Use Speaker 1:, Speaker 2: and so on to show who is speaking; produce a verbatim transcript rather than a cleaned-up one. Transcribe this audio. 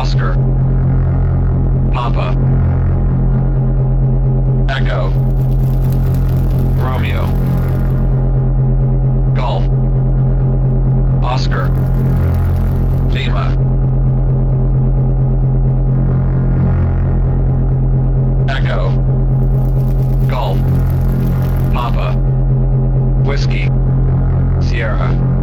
Speaker 1: Oscar, Papa, Echo, Romeo, Golf, Oscar, Lima, Echo, Golf, Papa, Whiskey, Sierra.